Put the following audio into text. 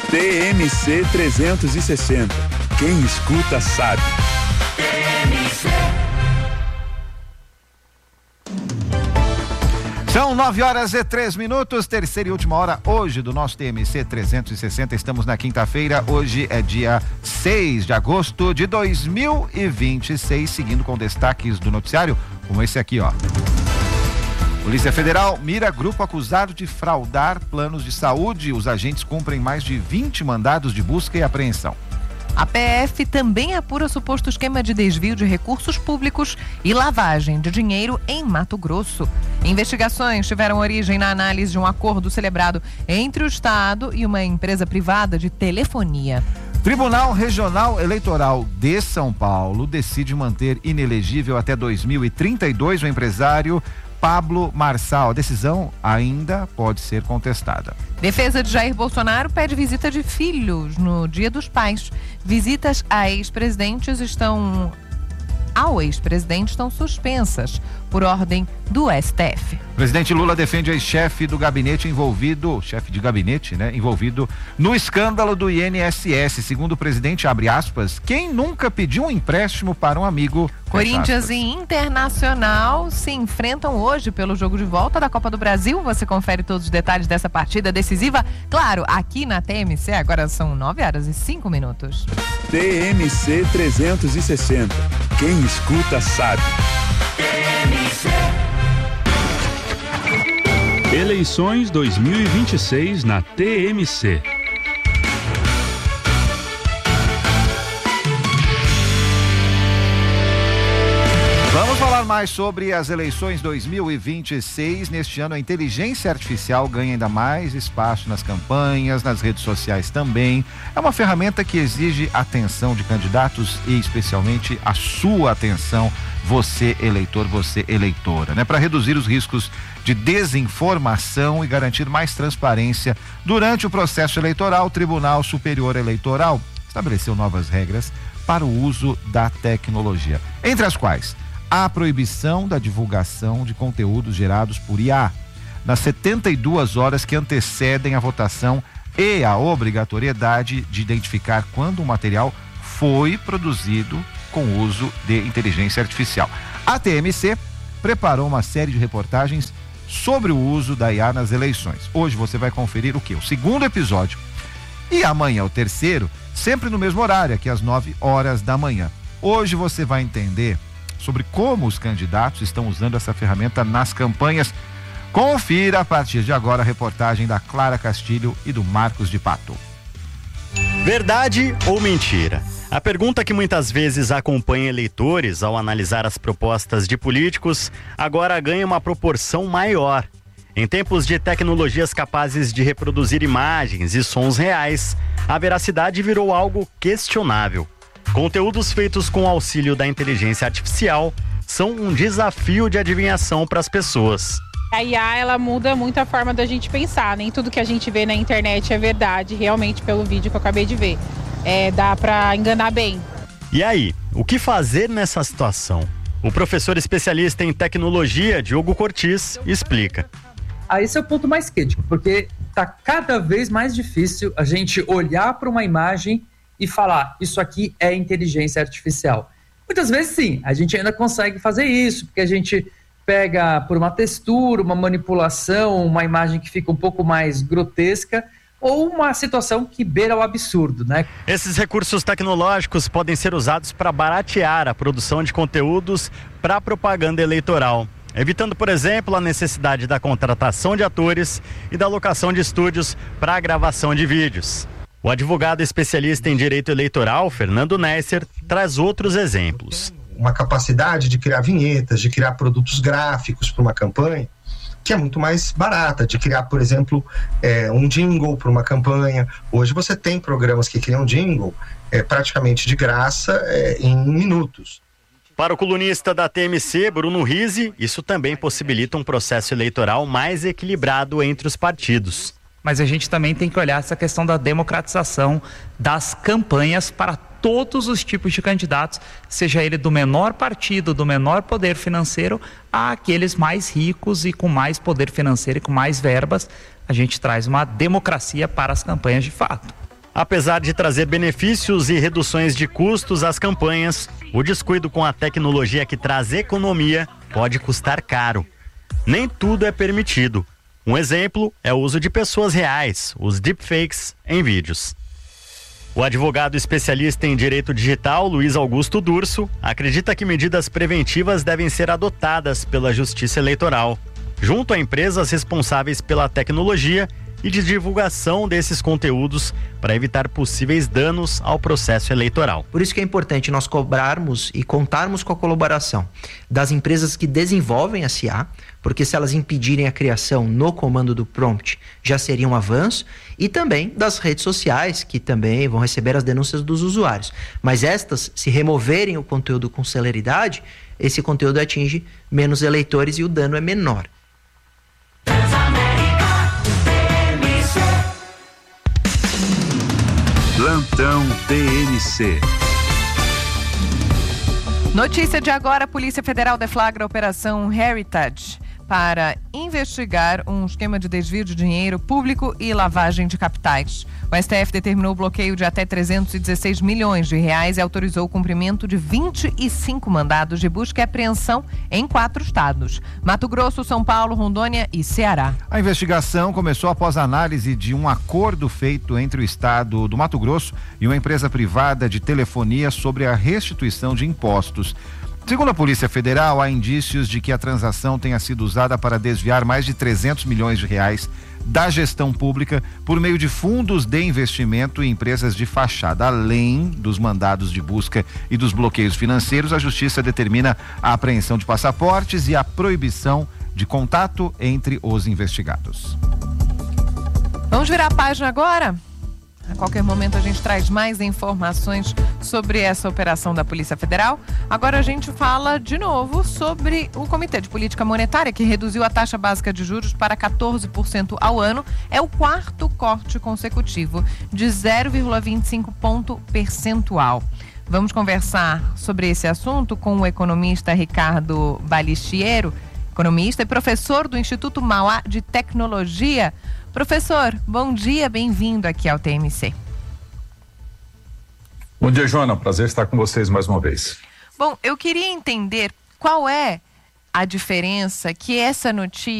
TMC 360. Quem escuta sabe. São 9h03, terceira e última hora hoje do nosso TMC 360. Estamos na quinta-feira, hoje é dia 6 de agosto de 2026, seguindo com destaques do noticiário, como esse aqui, ó. Polícia Federal mira grupo acusado de fraudar planos de saúde. Os agentes cumprem mais de 20 mandados de busca e apreensão. A PF também apura suposto esquema de desvio de recursos públicos e lavagem de dinheiro em Mato Grosso. Investigações tiveram origem na análise de um acordo celebrado entre o Estado e uma empresa privada de telefonia. Tribunal Regional Eleitoral de São Paulo decide manter inelegível até 2032 o empresário Pablo Marçal. A decisão ainda pode ser contestada. Defesa de Jair Bolsonaro pede visita de filhos no Dia dos Pais. Visitas ao ex-presidente estão suspensas por ordem do STF. Presidente Lula defende ex-chefe do gabinete envolvido no escândalo do INSS. Segundo o presidente, abre aspas, quem nunca pediu um empréstimo para um amigo? Corinthians e Internacional se enfrentam hoje pelo jogo de volta da Copa do Brasil. Você confere todos os detalhes dessa partida decisiva, claro, aqui na TMC. Agora são 9h05. TMC 360. Quem escuta sabe. Eleições 2026 na TMC. Vamos falar mais sobre as eleições 2026. Neste ano, a inteligência artificial ganha ainda mais espaço nas campanhas, nas redes sociais também. É uma ferramenta que exige atenção de candidatos e especialmente a sua atenção, você eleitor, você eleitora, né? Para reduzir os riscos de desinformação e garantir mais transparência durante o processo eleitoral, o Tribunal Superior Eleitoral estabeleceu novas regras para o uso da tecnologia, entre as quais a proibição da divulgação de conteúdos gerados por IA nas 72 horas que antecedem a votação e a obrigatoriedade de identificar quando o material foi produzido com o uso de inteligência artificial. A TMC preparou uma série de reportagens sobre o uso da IA nas eleições. Hoje você vai conferir o quê? O segundo episódio. E amanhã o terceiro, sempre no mesmo horário, aqui às 9h. Hoje você vai entender sobre como os candidatos estão usando essa ferramenta nas campanhas. Confira a partir de agora a reportagem da Clara Castilho e do Marcos de Pato. Verdade ou mentira? A pergunta que muitas vezes acompanha eleitores ao analisar as propostas de políticos agora ganha uma proporção maior. Em tempos de tecnologias capazes de reproduzir imagens e sons reais, a veracidade virou algo questionável. Conteúdos feitos com auxílio da inteligência artificial são um desafio de adivinhação para as pessoas. A IA, ela muda muito a forma da gente pensar. Nem tudo que a gente vê na internet é verdade, realmente, pelo vídeo que eu acabei de ver. Dá para enganar bem. E aí, o que fazer nessa situação? O professor especialista em tecnologia, Diogo Cortis, explica. Esse é o ponto mais crítico, porque está cada vez mais difícil a gente olhar para uma imagem e falar, isso aqui é inteligência artificial. Muitas vezes sim, a gente ainda consegue fazer isso, porque a gente pega por uma textura, uma manipulação, uma imagem que fica um pouco mais grotesca, ou uma situação que beira o absurdo, né? Esses recursos tecnológicos podem ser usados para baratear a produção de conteúdos para propaganda eleitoral, evitando, por exemplo, a necessidade da contratação de atores e da locação de estúdios para a gravação de vídeos. O advogado especialista em direito eleitoral, Fernando Nesser, traz outros exemplos. Uma capacidade de criar vinhetas, de criar produtos gráficos para uma campanha, que é muito mais barata, de criar, por exemplo, um jingle para uma campanha. Hoje você tem programas que criam jingle praticamente de graça em minutos. Para o colunista da TMC, Bruno Rizzi, isso também possibilita um processo eleitoral mais equilibrado entre os partidos. Mas a gente também tem que olhar essa questão da democratização das campanhas para todos os tipos de candidatos, seja ele do menor partido, do menor poder financeiro, a aqueles mais ricos e com mais poder financeiro e com mais verbas. A gente traz uma democracia para as campanhas de fato. Apesar de trazer benefícios e reduções de custos às campanhas, o descuido com a tecnologia que traz economia pode custar caro. Nem tudo é permitido. Um exemplo é o uso de pessoas reais, os deepfakes, em vídeos. O advogado especialista em direito digital, Luiz Augusto Durso, acredita que medidas preventivas devem ser adotadas pela Justiça Eleitoral, junto a empresas responsáveis pela tecnologia e de divulgação desses conteúdos para evitar possíveis danos ao processo eleitoral. Por isso que é importante nós cobrarmos e contarmos com a colaboração das empresas que desenvolvem a CIA, porque se elas impedirem a criação no comando do prompt, já seria um avanço, e também das redes sociais, que também vão receber as denúncias dos usuários. Mas estas, se removerem o conteúdo com celeridade, esse conteúdo atinge menos eleitores e o dano é menor. Plantão TMC. Notícia de agora: a Polícia Federal deflagra a Operação Heritage para investigar um esquema de desvio de dinheiro público e lavagem de capitais. O STF determinou o bloqueio de até 316 milhões de reais e autorizou o cumprimento de 25 mandados de busca e apreensão em 4 estados: Mato Grosso, São Paulo, Rondônia e Ceará. A investigação começou após a análise de um acordo feito entre o estado do Mato Grosso e uma empresa privada de telefonia sobre a restituição de impostos. Segundo a Polícia Federal, há indícios de que a transação tenha sido usada para desviar mais de 300 milhões de reais da gestão pública por meio de fundos de investimento e empresas de fachada. Além dos mandados de busca e dos bloqueios financeiros, a Justiça determina a apreensão de passaportes e a proibição de contato entre os investigados. Vamos virar a página agora? A qualquer momento a gente traz mais informações sobre essa operação da Polícia Federal. Agora a gente fala de novo sobre o Comitê de Política Monetária, que reduziu a taxa básica de juros para 14% ao ano. É o 4º corte consecutivo, de 0,25 ponto percentual. Vamos conversar sobre esse assunto com o economista Ricardo Balistiero, economista e professor do Instituto Mauá de Tecnologia. Professor, bom dia, bem-vindo aqui ao TMC. Bom dia, Joana, prazer estar com vocês mais uma vez. Bom, eu queria entender qual é a diferença que essa notícia